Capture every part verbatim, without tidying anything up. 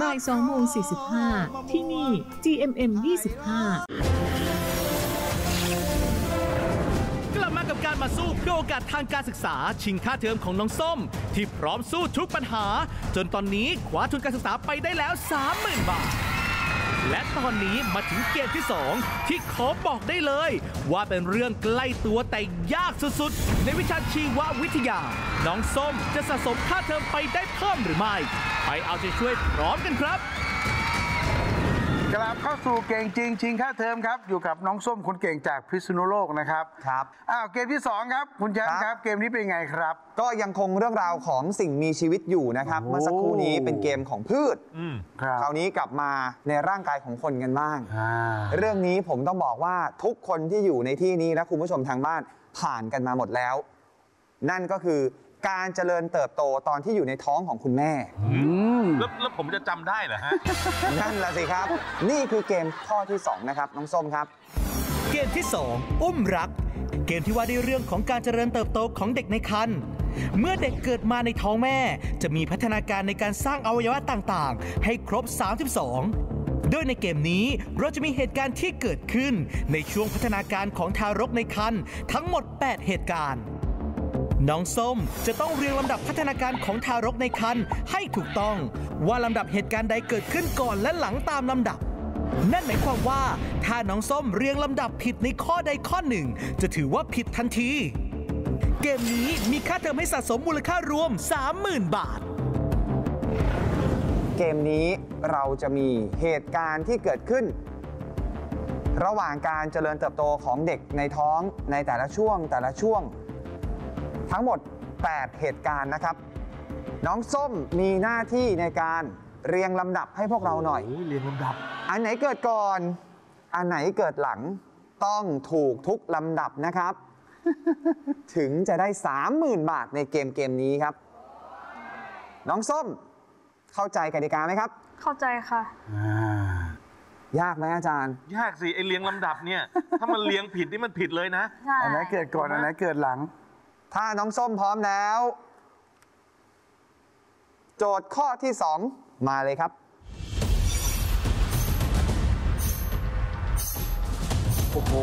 บ่ายสองโมงสี่สิบห้าที่นี่ จี เอ็ม เอ็ม ยี่สิบห้ากลับมากับการมาสู้เพื่อโอกาสทางการศึกษาชิงค่าเทอมของน้องส้มที่พร้อมสู้ทุกปัญหาจนตอนนี้คว้าทุนการศึกษาไปได้แล้ว สามหมื่น บาทและตอนนี้มาถึงเกมที่สองที่ขอบอกได้เลยว่าเป็นเรื่องใกล้ตัวแต่ยากสุดๆในวิชาชีววิทยาน้องส้มจะสะสมค่าเทอมไปได้เพิ่มหรือไม่ไปเอาใจช่วยพร้อมกันครับกลับเข้าสู่เก่งจริงชิงค่าเทอมครับอยู่กับน้องส้มคนเก่งจากพิษณุโลกนะครับครับอ้าวเกมที่สองครับคุณแจ๊คครับเกมนี้เป็นไงครับก็ยังคงเรื่องราวของสิ่งมีชีวิตอยู่นะครับเมื่อสักครู่นี้เป็นเกมของพืชคราวนี้กลับมาในร่างกายของคนกันบ้างเรื่องนี้ผมต้องบอกว่าทุกคนที่อยู่ในที่นี้และคุณผู้ชมทางบ้านผ่านกันมาหมดแล้วนั่นก็คือการเจริญเติบโตตอนที่อยู่ในท้องของคุณแม่แล้วแล้วผมจะจำได้เหรอฮะนั่นแหละสิครับนี่คือเกมข้อที่สองนะครับน้องส้มครับเกมที่สองอุ้มรักเกมที่ว่าด้วยเรื่องของการเจริญเติบโตของเด็กในครรภ์เมื่อเด็กเกิดมาในท้องแม่จะมีพัฒนาการในการสร้างอวัยวะต่างๆให้ครบสามสิบสองโดยในเกมนี้เราจะมีเหตุการณ์ที่เกิดขึ้นในช่วงพัฒนาการของทารกในครรภ์ทั้งหมดแปดเหตุการณ์น้องส้มจะต้องเรียงลำดับพัฒนาการของทารกในครรภ์ให้ถูกต้องว่าลำดับเหตุการณ์ใดเกิดขึ้นก่อนและหลังตามลำดับนั่นหมายความว่าถ้าน้องส้มเรียงลำดับผิดในข้อใดข้อหนึ่งจะถือว่าผิดทันทีเกมนี้มีค่าเทอมให้สะสมมูลค่ารวม สามหมื่น บาทเกมนี้เราจะมีเหตุการณ์ที่เกิดขึ้นระหว่างการเจริญเติบโตของเด็กในท้องในแต่ละช่วงแต่ละช่วงทั้งหมดแปดเหตุการณ์นะครับน้องส้มมีหน้าที่ในการเรียงลำดับให้พวกเราหน่อยเรียงลำดับอันไหนเกิดก่อนอันไหนเกิดหลังต้องถูกทุกลำดับนะครับ ถึงจะได้ สามหมื่น บาทในเกมเกมนี้ครับน้องส้มเข้าใจกติกาไหมครับเข้าใจค่ะยากไหมอาจารย์ยากสิไอเรียงลำดับเนี่ย ถ้ามันเรียงผิดนี่มันผิดเลยนะอันไหนเกิดก่อนอันไหนเกิดหลังถ้าน้องส้มพร้อมแล้วโจทย์ข้อที่สองมาเลยครับโอ้โห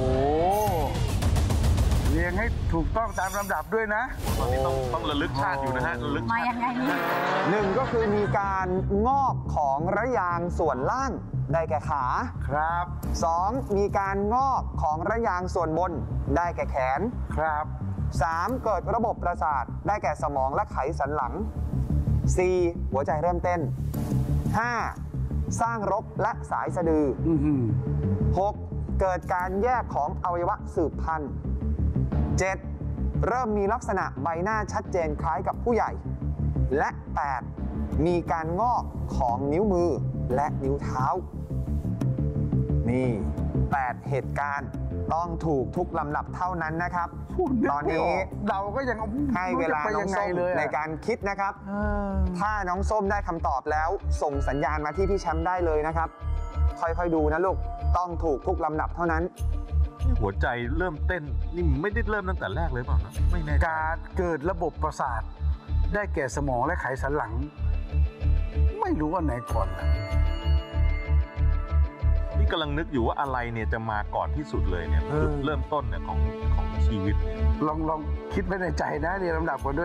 เรียงให้ถูกต้องตามลำดับด้วยนะตอนนี้ต้องต้องระลึกชาติอยู่นะฮะระลึกมายังไงนี่หนึ่งก็คือมีการงอกของระยางส่วนล่างได้แก่ขาครับสองมีการงอกของระยางส่วนบนได้แก่แขนครับสามเกิดระบบประสาทได้แก่สมองและไขสันหลังสี่หัวใจเริ่มเต้นห้าสร้างรกและสายสะดือหกเกิดการแยกของอวัยวะสืบพันธุ์เจ็ดเริ่มมีลักษณะใบหน้าชัดเจนคล้ายกับผู้ใหญ่และแปดมีการงอกของนิ้วมือและนิ้วเท้านี่แปดเหตุการณ์ต้องถูกทุกลำดับเท่านั้นนะครับตอนนี้เราก็ยังให้เวลาน้องส้มในการคิดนะครับถ้าน้องส้มได้คำตอบแล้วส่งสัญญาณมาที่พี่แชมป์ได้เลยนะครับค่อยๆดูนะลูกต้องถูกทุกลำดับเท่านั้นหัวใจเริ่มเต้นนี่ไม่ได้เริ่มตั้งแต่แรกเลยเปล่านะไม่แน่การเกิดระบบประสาทได้แก่สมองและไขสันหลังไม่รู้ว่าไหนก่อนนี่กำลังนึกอยู่ว่าอะไรเนี่ยจะมาก่อนที่สุดเลยเนี่ยจุดเริ่มต้นเนี่ยของของชีวิตเนี่ยลองลองคิดไว้ในใจนะเรียนลำดับก่อนด้วย